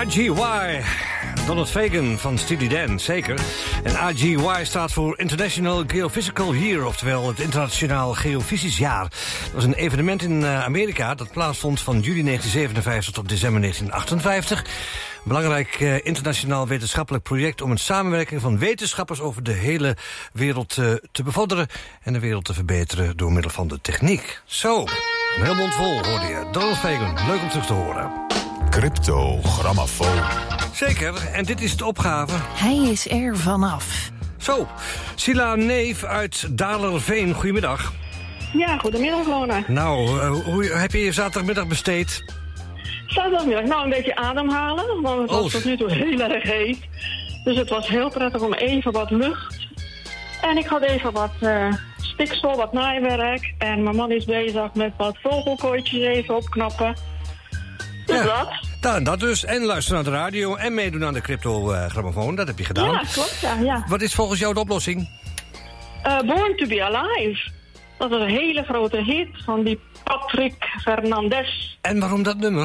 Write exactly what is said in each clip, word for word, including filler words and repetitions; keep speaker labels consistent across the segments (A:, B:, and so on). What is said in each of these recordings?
A: R G Y, Donald Fagen van Steely Dan, zeker. En R G Y staat voor International Geophysical Year, oftewel het Internationaal Geofysisch Jaar. Dat was een evenement in Amerika dat plaatsvond van juli negentien zevenenvijftig tot december negentien achtenvijftig. Een belangrijk uh, internationaal wetenschappelijk project om een samenwerking van wetenschappers over de hele wereld uh, te bevorderen en de wereld te verbeteren door middel van de techniek. Zo, een heel mond vol hoorde je. Donald Fagen, leuk om terug te horen.
B: Cryptogrammofoon.
A: Zeker, en dit is de opgave.
C: Hij is er vanaf.
A: Zo, Sila Neef uit Dalerveen, goedemiddag.
D: Ja, goedemiddag, Lona.
A: Nou, uh, hoe heb je je zaterdagmiddag besteed?
D: Zaterdagmiddag, nou een beetje ademhalen, want het was
A: oh.
D: tot nu toe heel erg heet. Dus het was heel prettig om even wat lucht. En ik had even wat uh, stiksel, wat naaiwerk. En mijn man is bezig met wat vogelkooitjes even opknappen. Dus
A: ja.
D: dat.
A: Nou, dat dus. En luisteren naar de radio en meedoen aan de crypto-grammofoon. Dat heb je gedaan.
D: Ja, klopt, ja, ja.
A: Wat is volgens jou de oplossing?
D: Uh, Born to be Alive. Dat is een hele grote hit van die Patrick Fernandez.
A: En waarom dat nummer?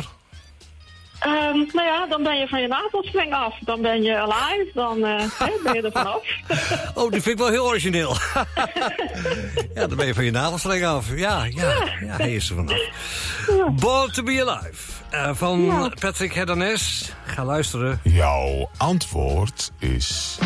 D: Um, nou ja, dan ben je van je navelstreng af. Dan ben je alive, dan uh, hey, ben je er vanaf.
A: Oh, die vind ik wel heel origineel. Ja, dan ben je van je navelstreng af. Ja, ja, ja, hij is er vanaf. Ja. Born to be Alive. Uh, van ja. Patrick Fernandez. Ga luisteren.
B: Jouw antwoord is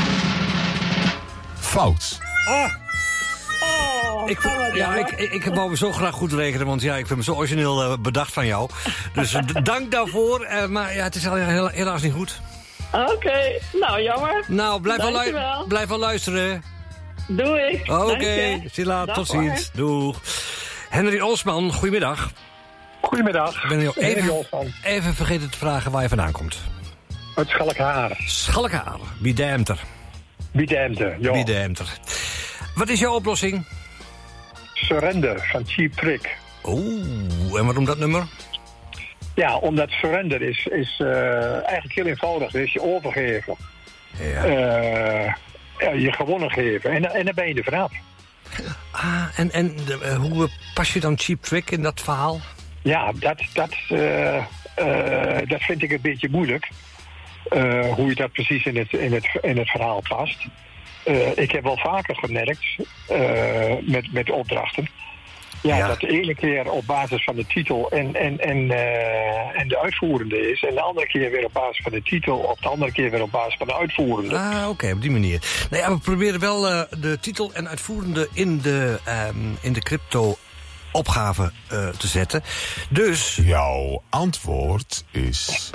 B: fout.
A: Oh.
D: Oh,
A: Ik, ja, ik, ik, ik wou me zo graag goed rekenen, want ja, ik vind me zo origineel uh, bedacht van jou. Dus uh, dank daarvoor, uh, maar ja, het is hel helaas niet goed.
D: Oké, okay. Nou jammer.
A: Nou, blijf wel, lu blijf wel luisteren.
D: Doe ik.
A: Oké, okay. Sila, tot ziens. Doeg. Henry Olsman, goedemiddag.
E: Goedemiddag.
A: Ik ben jou even, even vergeten te vragen waar je vandaan komt.
E: Uit Schalkhaar.
A: Schalkhaar, Biedemter.
E: Biedemter, ja.
A: Biedemter. Wat is jouw oplossing?
E: Surrender van Cheap Trick.
A: Oeh, en waarom dat nummer?
E: Ja, omdat surrender is, is uh, eigenlijk heel eenvoudig. Dat is je overgeven.
A: Ja.
E: Uh, ja, je gewonnen geven. En, en dan ben je er vanaf.
A: Ah, en, en de, uh, hoe pas je dan Cheap Trick in dat verhaal?
E: Ja, dat, dat, uh, uh, dat vind ik een beetje moeilijk. Uh, hoe je dat precies in het, in het, in het verhaal past. Uh, ik heb wel vaker gemerkt uh, met, met opdrachten. Ja, ja, dat de ene keer op basis van de titel en, en, en, uh, en de uitvoerende is. En de andere keer weer op basis van de titel. Of de andere keer weer op basis van de uitvoerende.
A: Ah, oké, okay, op die manier. Nou ja, we proberen wel uh, de titel en uitvoerende in de, um, in de crypto-opgave uh, te zetten. Dus...
B: Jouw antwoord is...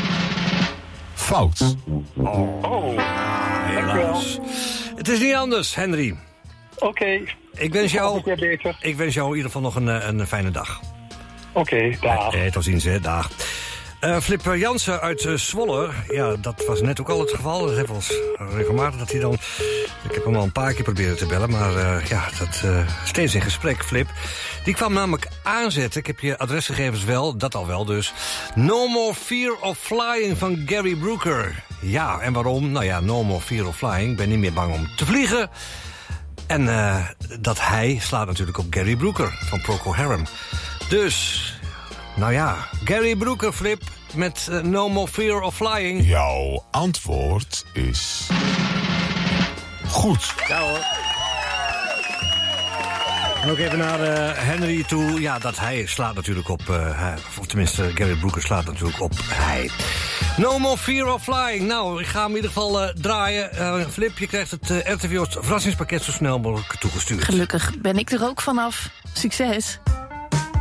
B: fout.
A: Oh, oh. Ah, helaas. Het is niet anders, Henry.
E: Oké. Okay.
A: Ik wens jou, ik wens jou in ieder geval nog een, een fijne dag.
E: Oké, okay, dag.
A: Hey, tot ziens, hè, dag. Uh, Flip Jansen uit uh, Zwolle, ja, dat was net ook al het geval. Dat hebben we ons regelmatig dat hij dan... Ik heb hem al een paar keer proberen te bellen, maar uh, ja, dat uh, steeds in gesprek, Flip. Die kwam namelijk aanzetten, ik heb je adresgegevens wel, dat al wel dus. No More Fear of Flying van Gary Brooker. Ja, en waarom? Nou ja, No More Fear of Flying, ik ben niet meer bang om te vliegen. En uh, dat hij slaat natuurlijk op Gary Brooker van Procol Harum. Dus... Nou ja, Gary Brooker, Flip, met uh, No More Fear of Flying.
B: Jouw antwoord is... goed.
A: Ja hoor. En ook even naar uh, Henry toe. Ja, dat hij slaat natuurlijk op... Uh, of tenminste, Gary Brooker slaat natuurlijk op hij. No More Fear of Flying. Nou, ik ga hem in ieder geval uh, draaien. Uh, Flip, je krijgt het uh, R T V verrassingspakket zo snel mogelijk toegestuurd.
C: Gelukkig ben ik er ook vanaf. Succes.